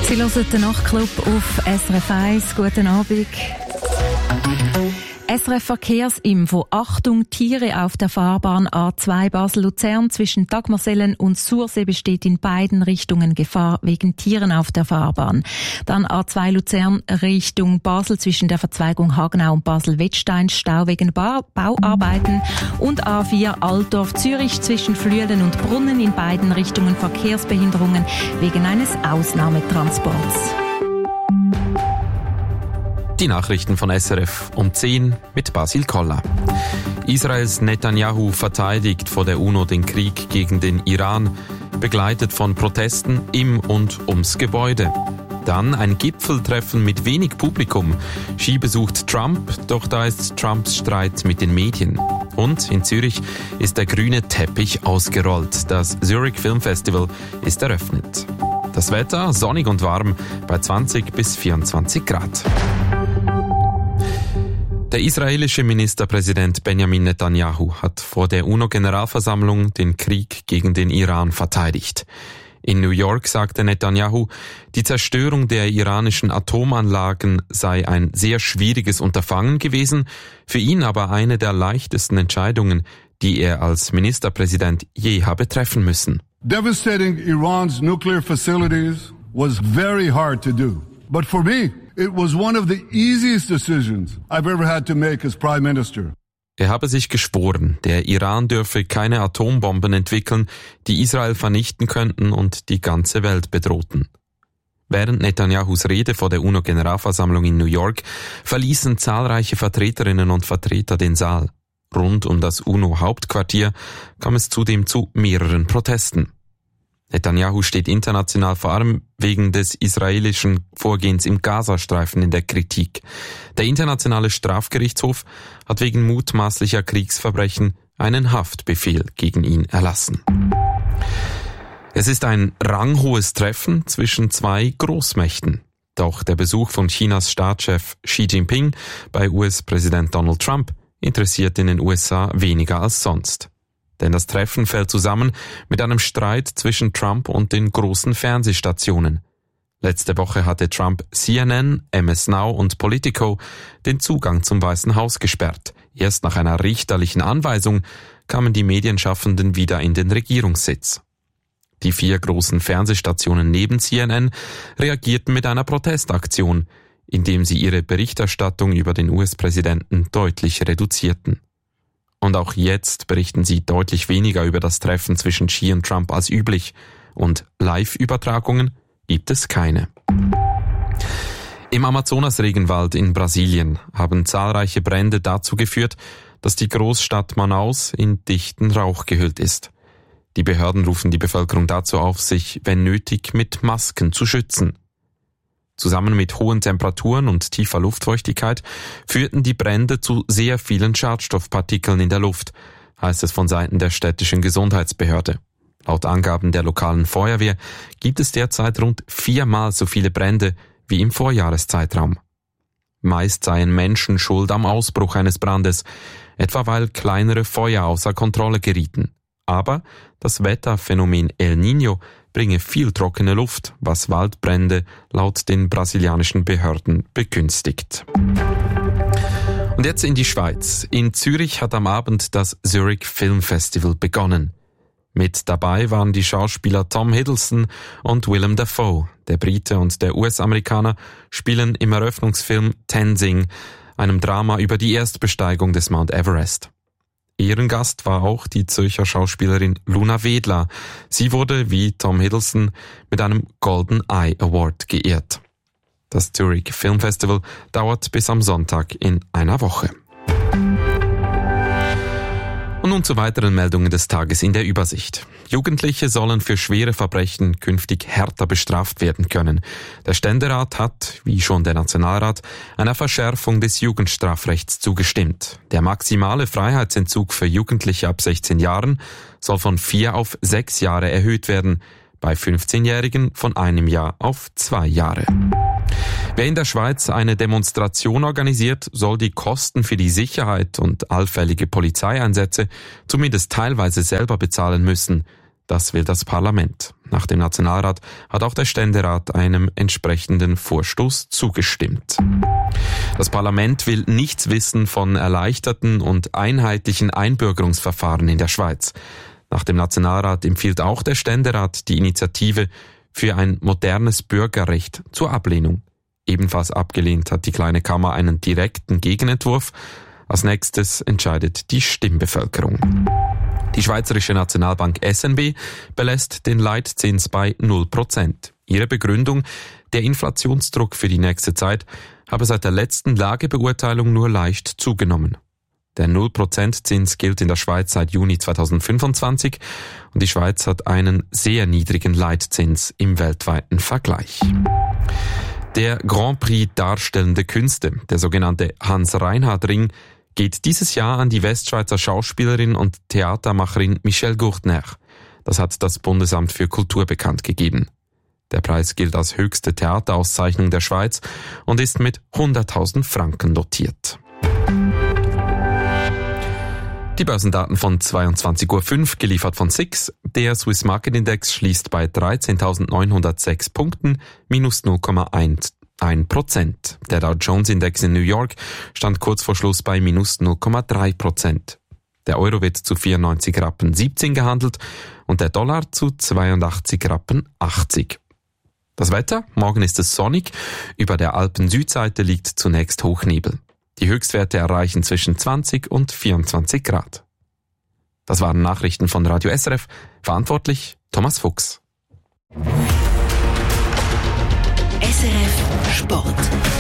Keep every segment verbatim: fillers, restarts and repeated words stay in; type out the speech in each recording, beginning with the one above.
Sie hören den Nachtclub auf S R F eins. Guten Abend. S R F Verkehrsinfo. Achtung, Tiere auf der Fahrbahn A zwei Basel-Luzern zwischen Dagmersellen und Sursee besteht in beiden Richtungen Gefahr wegen Tieren auf der Fahrbahn. Dann A zwei Luzern Richtung Basel zwischen der Verzweigung Hagenau und Basel-Wettstein Stau wegen ba- Bauarbeiten und A vier Altdorf-Zürich zwischen Flüelen und Brunnen in beiden Richtungen Verkehrsbehinderungen wegen eines Ausnahmetransports. Die Nachrichten von S R F um zehn mit Basil Koller. Israels Netanyahu verteidigt vor der UNO den Krieg gegen den Iran, begleitet von Protesten im und ums Gebäude. Dann ein Gipfeltreffen mit wenig Publikum. Xi besucht Trump, doch da ist Trumps Streit mit den Medien. Und in Zürich ist der grüne Teppich ausgerollt. Das Zurich Film Festival ist eröffnet. Das Wetter sonnig und warm bei zwanzig bis vierundzwanzig Grad. Der israelische Ministerpräsident Benjamin Netanyahu hat vor der UNO-Generalversammlung den Krieg gegen den Iran verteidigt. In New York sagte Netanyahu, die Zerstörung der iranischen Atomanlagen sei ein sehr schwieriges Unterfangen gewesen, für ihn aber eine der leichtesten Entscheidungen, die er als Ministerpräsident je habe treffen müssen. Devastating Iran's nuclear facilities was very hard to do. But for me, it was one of the easiest decisions I've ever had to make as Prime Minister. Er habe sich geschworen, der Iran dürfe keine Atombomben entwickeln, die Israel vernichten könnten und die ganze Welt bedrohten. Während Netanyahus Rede vor der UNO-Generalversammlung in New York verließen zahlreiche Vertreterinnen und Vertreter den Saal. Rund um das UNO-Hauptquartier kam es zudem zu mehreren Protesten. Netanyahu steht international vor allem wegen des israelischen Vorgehens im Gazastreifen in der Kritik. Der Internationale Strafgerichtshof hat wegen mutmaßlicher Kriegsverbrechen einen Haftbefehl gegen ihn erlassen. Es ist ein ranghohes Treffen zwischen zwei Großmächten. Doch der Besuch von Chinas Staatschef Xi Jinping bei U S-Präsident Donald Trump interessiert in den U S A weniger als sonst. Denn das Treffen fällt zusammen mit einem Streit zwischen Trump und den großen Fernsehstationen. Letzte Woche hatte Trump C N N, M S Now und Politico den Zugang zum Weißen Haus gesperrt. Erst nach einer richterlichen Anweisung kamen die Medienschaffenden wieder in den Regierungssitz. Die vier großen Fernsehstationen neben C N N reagierten mit einer Protestaktion, indem sie ihre Berichterstattung über den U S-Präsidenten deutlich reduzierten. Und auch jetzt berichten sie deutlich weniger über das Treffen zwischen Xi und Trump als üblich. Und Live-Übertragungen gibt es keine. Im Amazonas-Regenwald in Brasilien haben zahlreiche Brände dazu geführt, dass die Großstadt Manaus in dichten Rauch gehüllt ist. Die Behörden rufen die Bevölkerung dazu auf, sich, wenn nötig, mit Masken zu schützen. Zusammen mit hohen Temperaturen und tiefer Luftfeuchtigkeit führten die Brände zu sehr vielen Schadstoffpartikeln in der Luft, heißt es von Seiten der städtischen Gesundheitsbehörde. Laut Angaben der lokalen Feuerwehr gibt es derzeit rund viermal so viele Brände wie im Vorjahreszeitraum. Meist seien Menschen schuld am Ausbruch eines Brandes, etwa weil kleinere Feuer außer Kontrolle gerieten. Aber das Wetterphänomen El Niño bringe viel trockene Luft, was Waldbrände laut den brasilianischen Behörden begünstigt. Und jetzt in die Schweiz. In Zürich hat am Abend das Zurich Film Festival begonnen. Mit dabei waren die Schauspieler Tom Hiddleston und Willem Dafoe. Der Brite und der U S-Amerikaner spielen im Eröffnungsfilm Tenzing, einem Drama über die Erstbesteigung des Mount Everest. Ehrengast war auch die Zürcher Schauspielerin Luna Wedler. Sie wurde, wie Tom Hiddleston, mit einem Golden Eye Award geehrt. Das Zurich Film Festival dauert bis am Sonntag in einer Woche. Und nun zu weiteren Meldungen des Tages in der Übersicht. Jugendliche sollen für schwere Verbrechen künftig härter bestraft werden können. Der Ständerat hat, wie schon der Nationalrat, einer Verschärfung des Jugendstrafrechts zugestimmt. Der maximale Freiheitsentzug für Jugendliche ab sechzehn Jahren soll von vier auf sechs Jahre erhöht werden, bei fünfzehnjährigen von einem Jahr auf zwei Jahre. Wer in der Schweiz eine Demonstration organisiert, soll die Kosten für die Sicherheit und allfällige Polizeieinsätze zumindest teilweise selber bezahlen müssen. Das will das Parlament. Nach dem Nationalrat hat auch der Ständerat einem entsprechenden Vorstoß zugestimmt. Das Parlament will nichts wissen von erleichterten und einheitlichen Einbürgerungsverfahren in der Schweiz. Nach dem Nationalrat empfiehlt auch der Ständerat die Initiative für ein modernes Bürgerrecht zur Ablehnung. Ebenfalls abgelehnt hat die Kleine Kammer einen direkten Gegenentwurf. Als nächstes entscheidet die Stimmbevölkerung. Die Schweizerische Nationalbank S N B belässt den Leitzins bei null Prozent. Ihre Begründung, der Inflationsdruck für die nächste Zeit habe seit der letzten Lagebeurteilung nur leicht zugenommen. Der null Prozent Zins gilt in der Schweiz seit Juni zweitausendfünfundzwanzig und die Schweiz hat einen sehr niedrigen Leitzins im weltweiten Vergleich. Der Grand Prix Darstellende Künste, der sogenannte Hans-Reinhardt-Ring, geht dieses Jahr an die Westschweizer Schauspielerin und Theatermacherin Michelle Gurtner. Das hat das Bundesamt für Kultur bekannt gegeben. Der Preis gilt als höchste Theaterauszeichnung der Schweiz und ist mit hunderttausend Franken dotiert. Die Börsendaten von zweiundzwanzig Uhr fünf, geliefert von S I X. Der Swiss Market Index schließt bei dreizehntausendneunhundertsechs Punkten, minus null Komma eins Prozent. Der Dow Jones Index in New York stand kurz vor Schluss bei minus null Komma drei Prozent. Der Euro wird zu vierundneunzig Rappen siebzehn gehandelt und der Dollar zu zweiundachtzig Rappen achtzig. Das Wetter? Morgen ist es sonnig. Über der Alpen-Südseite liegt zunächst Hochnebel. Die Höchstwerte erreichen zwischen zwanzig und vierundzwanzig Grad. Das waren Nachrichten von Radio S R F. Verantwortlich Thomas Fuchs. S R F Sport.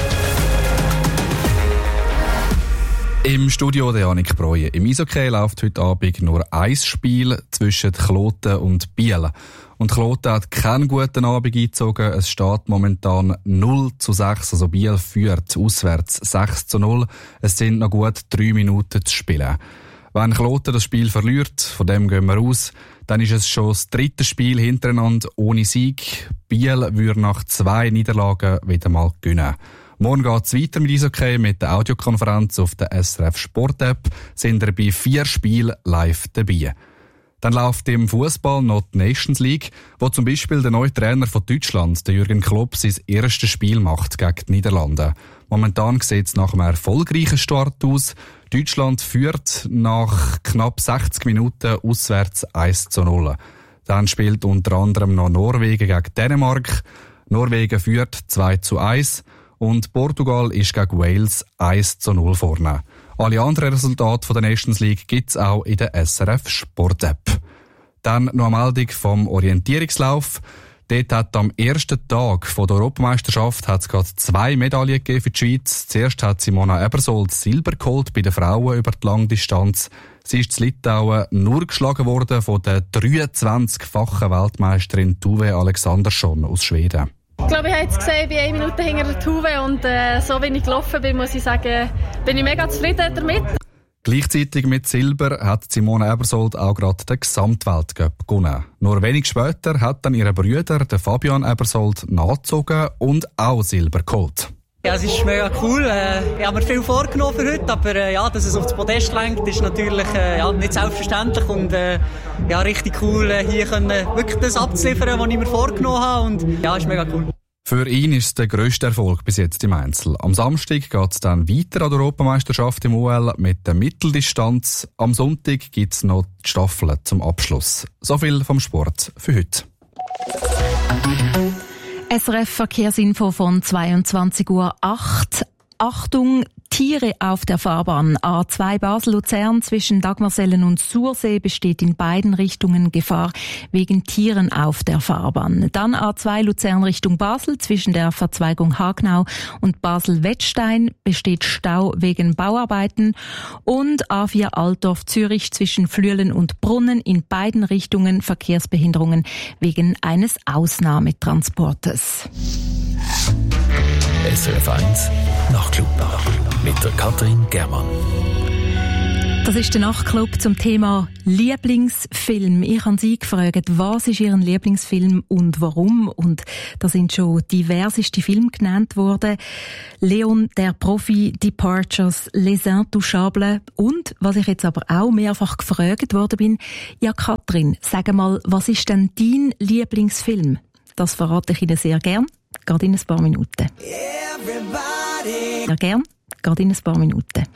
Im Studio der Janik Breuer. Im Eishockey läuft heute Abend nur ein Spiel zwischen Kloten und Biel. Und Kloten hat keinen guten Abend eingezogen. Es steht momentan null zu sechs, also Biel führt auswärts sechs zu null. Es sind noch gut drei Minuten zu spielen. Wenn Kloten das Spiel verliert, von dem gehen wir aus, dann ist es schon das dritte Spiel hintereinander ohne Sieg. Biel würde nach zwei Niederlagen wieder mal gewinnen. Morgen geht es weiter mit Eishockey mit der Audiokonferenz auf der S R F Sport App. Sind wir bei vier Spielen live dabei. Dann läuft im Fußball noch die Nations League, wo zum Beispiel der neue Trainer von Deutschland, der Jürgen Klopp, sein erstes Spiel macht gegen die Niederlande. Momentan sieht es nach einem erfolgreichen Start aus. Deutschland führt nach knapp sechzig Minuten auswärts eins zu null. Dann spielt unter anderem noch Norwegen gegen Dänemark. Norwegen führt zwei zu eins und Portugal ist gegen Wales eins zu null vorne. Alle anderen Resultate der Nations League gibt es auch in der S R F Sport App. Dann noch eine Meldung vom Orientierungslauf. Dort hat am ersten Tag der Europameisterschaft hat es gerade zwei Medaillen gegeben für die Schweiz. Zuerst hat Simona Ebersold Silber geholt bei den Frauen über die Langdistanz. Sie ist in Litauen nur geschlagen worden von der dreiundzwanzigfachen Weltmeisterin Tuve Alexandersson aus Schweden. Ich glaube, ich habe jetzt gesehen, ich bin eine Minute hinter der Tuve und äh, so wie ich gelaufen bin, muss ich sagen, bin ich mega zufrieden damit. Gleichzeitig mit Silber hat Simone Ebersold auch gerade den Gesamtweltcup gewonnen. Nur wenig später hat dann ihre Brüder, der Fabian Ebersold, nachgezogen und auch Silber geholt. Ja, es ist mega cool. Ich habe mir viel vorgenommen für heute, aber äh, ja, dass es aufs Podest lenkt, ist natürlich äh, ja, nicht selbstverständlich und äh, ja, richtig cool, äh, hier können wirklich das abzuliefern, was ich mir vorgenommen habe und ja, ist mega cool. Für ihn ist es der grösste Erfolg bis jetzt im Einzel. Am Samstag geht es dann weiter an der Europameisterschaft im O L mit der Mitteldistanz. Am Sonntag gibt es noch die Staffel zum Abschluss. So viel vom Sport für heute. S R F Verkehrsinfo von zweiundzwanzig Uhr acht. Achtung, Tiere auf der Fahrbahn. A zwei Basel-Luzern zwischen Dagmersellen und Sursee besteht in beiden Richtungen Gefahr wegen Tieren auf der Fahrbahn. Dann A zwei Luzern Richtung Basel zwischen der Verzweigung Hagnau und Basel-Wettstein besteht Stau wegen Bauarbeiten. Und A vier Altdorf Zürich zwischen Flüelen und Brunnen in beiden Richtungen Verkehrsbehinderungen wegen eines Ausnahmetransportes. S R F eins Nachtclub mit der Katrin Germann. Das ist der Nachtclub zum Thema Lieblingsfilm. Ich habe Sie gefragt, was ist Ihr Lieblingsfilm und warum? Und da sind schon diverseste Filme genannt worden. Leon, der Profi, Departures, Les Intouchables und, was ich jetzt aber auch mehrfach gefragt worden bin, ja Katrin, sag mal, was ist denn dein Lieblingsfilm? Das verrate ich Ihnen sehr gern, gerade in ein paar Minuten. Everybody. Sehr gern, gerade in ein paar Minuten.